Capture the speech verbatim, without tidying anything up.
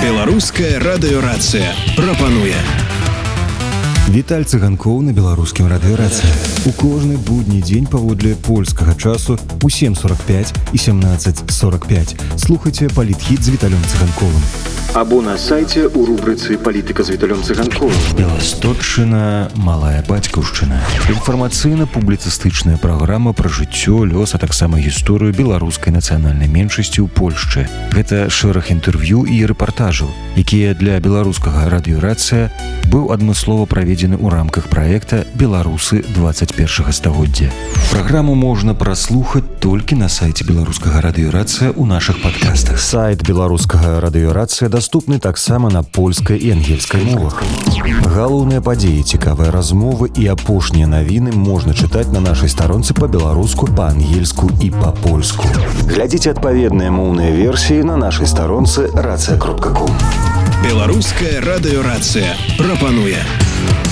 Беларуская радыёрацыя прапануе. Віталь Цыганкоў на беларускім радыёрацыі. У кожны будні дзень паводле польскага часу у сем сорок пять і семнадцать сорок пять. Слухайце палітхіт з Віталем Цыганковым. Або на сайце у рубрыцы «Палітыка з Віталем Цыганковым». Беластотчына, малая бацькаўшчына. Інфармацыйна-публіцыстычная праграма пра жыццё, лёс, а таксама гісторыю беларускай нацыянальнай меншасці ў Польшчы. Гэта шэраг інтэрв'ю і рэпартажаў, якія для беларускага радыёрацыя быў адмыслова праведзены ў рамках праекта «Беларусы двадцать першага стагоддзя». Праграму можна праслухаць толькі на сайце беларускага радыёрацыя ў нашых падкастах. Сайт беларускага радыёрацыя доступны таксама на польскай і ангельскай мовах. Галоўныя падзеі, цікавыя размовы і апошнія навіны можна чытаць на нашай старонцы па-беларуску, па-ангельску і па-польску. Глядзіце адпаведныя моўныя версіі на нашай старонцы рацыя кропка ком. Беларуская радыёрацыя прапануе.